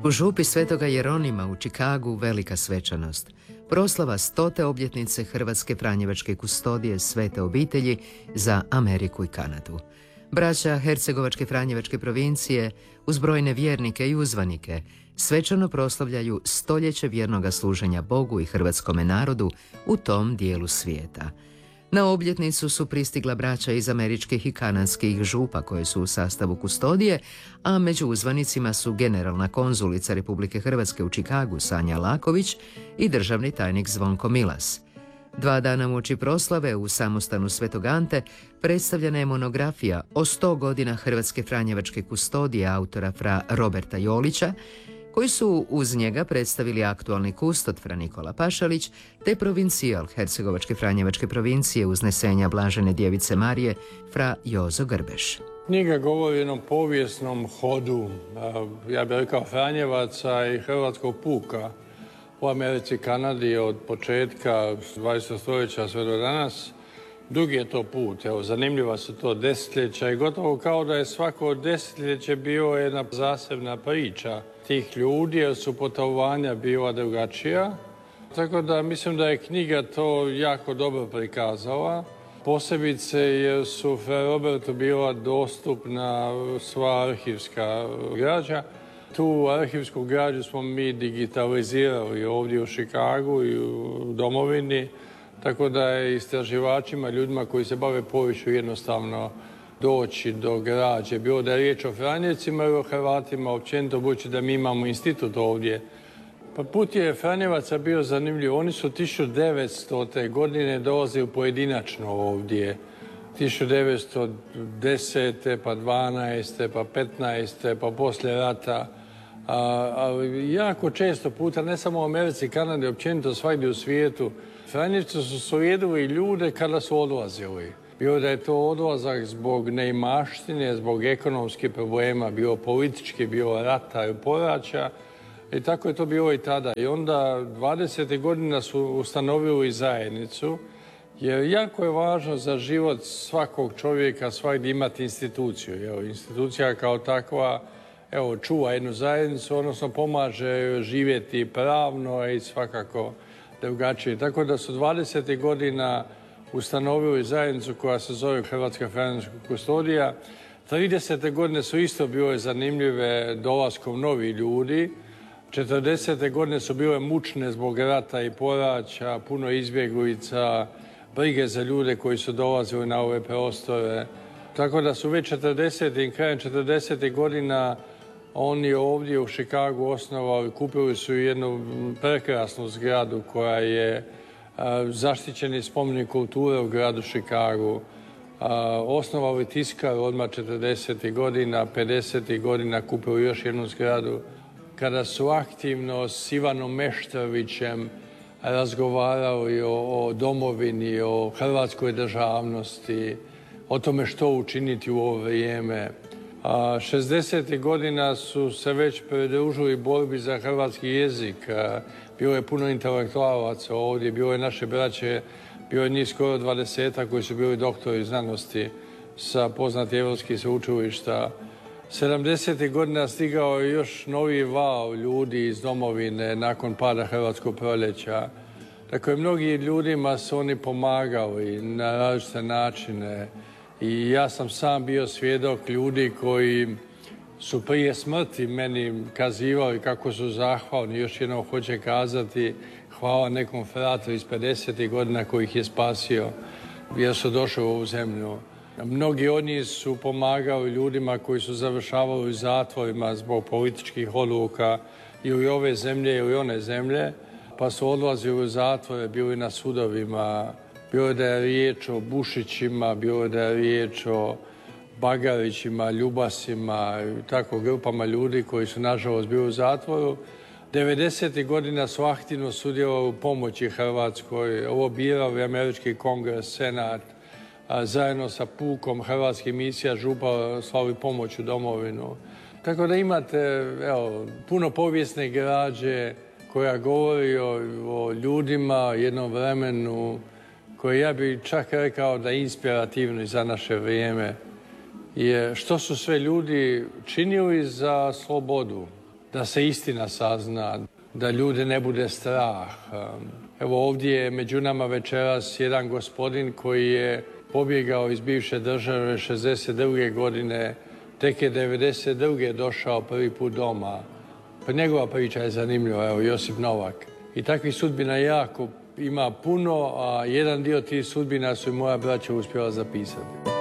U župi Svetoga Jeronima u Čikagu velika svečanost. Proslava 100. obljetnice Hrvatske franjevačke kustodije Svete obitelji za Ameriku i Kanadu. Braća Hercegovačke franjevačke provincije uz brojne vjernike i uzvanike svečano proslavljaju stoljeće vjernoga služenja Bogu i hrvatskome narodu u tom dijelu svijeta. Na obljetnicu su pristigla braća iz američkih i kanadskih župa koje su u sastavu kustodije, a među uzvanicima su generalna konzulica Republike Hrvatske u Čikagu Sanja Laković i državni tajnik Zvonko Milas. 2 dana uoči proslave u samostanu Svetog Ante predstavljena je monografija o 100 godina Hrvatske franjevačke kustodije autora fra Roberta Jolića, koji su uz njega predstavili aktualni kustod fra Nikola Pašalić te provincijal Hercegovačke franjevačke provincije uznesenja Blažene djevice Marije fra Jozo Grbeš. Knjiga govori o jednom povijesnom hodu, ja bih rekao Franjevaca i hrvatskog puka u Americi i Kanadi od početka 20. stoljeća sve do danas. Dugi je to put, zanimljiva su to desetljeća i gotovo kao da je svako desetljeće bio jedna zasebna priča tih ljudi, jer su putovanja bila drugačija. Tako da mislim da je knjiga to jako dobro prikazala. Posebice jer su fra Robertu bila dostupna sva arhivska građa. Tu arhivsku građu smo mi digitalizirali ovdje u Čikagu i u domovini, tako da je istraživačima, ljudima koji se bave poviješću jednostavno doći do građe. Bilo da je riječ o Franjevcima ili o Hrvatima općenito, budući da mi imamo institut ovdje. Pa put je Franjevaca bio zanimljiv. Oni su 1900. godine dolazili pojedinačno ovdje. 1910. pa 12. pa 15. pa poslije rata. Jako često puta, ne samo u Americi, Kanadi, općenito svagdje u svijetu, Franjevci su slijedili ljude kada su odlazili. Bilo da je to odlazak zbog neimaštine, zbog ekonomskih problema, bilo politički, bilo rata i poraća. I tako je to bilo i tada. I onda 20. godina su ustanovili zajednicu, jer jako je važno za život svakog čovjeka svagdje imati instituciju. Institucija kao takva čuva jednu zajednicu, odnosno pomaže živjeti pravno i svakako drugačije. Tako da su 20. godina ustanovili zajednicu koja se zove Hrvatska franjevačka kustodija. 30. godine su isto bile zanimljive dolaskom novih ljudi. 40. godine su bile mučne zbog rata i poraća, puno izbjeglica, brige za ljude koji su dolazili na ove prostore. Tako da su već 40. i krajem 40. godina oni ovdje u Čikagu osnovali, kupili su jednu prekrasnu zgradu koja je zaštićeni spomenik kulture u gradu Čikagu. Osnovali tiskaru odmah 40. godina, 50. godina kupili još jednu zgradu. Kada su aktivno s Ivanom Meštrovićem razgovarali o domovini, o hrvatskoj državnosti, o tome što učiniti u ovo vrijeme. 60. godina su se već pridružili borbi za hrvatski jezik. Bilo je puno intelektualaca ovdje, bilo je naše braće, bilo je njih skoro 20 koji su bili doktori znanosti sa poznatih evropskih sveučilišta. 70. godina stigao je još novi val ljudi iz domovine nakon pada Hrvatskog proljeća. Dakle, mnogi ljudima su oni pomagali na različite načine. I ja sam sam bio svjedok ljudi koji su prije smrti meni kazivali kako su zahvalni. Još jednom hoće kazati hvala nekom fratu iz 50. godina koji ih je spasio jer su došli u ovu zemlju. Mnogi od njih su pomagali ljudima koji su završavali u zatvorima zbog političkih odluka ili ove zemlje ili one zemlje, pa su odlazili u zatvore, bili na sudovima. Bilo je da je riječ o Bušićima, bilo je da je riječ o Bagarićima, Ljubasima i tako grupama ljudi koji su nažalost bili u zatvoru. 90. godina su aktivno sudjelovali u pomoći Hrvatskoj, lobirali Američki kongres, senat, zajedno sa pukom hrvatskih misija župa slali pomoć u domovinu. Tako da imate puno povijesne građe koja govori o ljudima, jednom vremenu koje ja bih čak rekao da je inspirativno za naše vrijeme. Je što su sve ljudi činili za slobodu. da se istina sazna, da ljude ne bude strah. Evo ovdje je među nama večeras jedan gospodin koji je pobjegao iz bivše države 62. godine, tek je 92. došao prvi put doma. Pa njegova priča je zanimljiva, evo Josip Novak. I takvih sudbina jako ima puno, a jedan dio tih sudbina su i moja braća uspjela zapisati.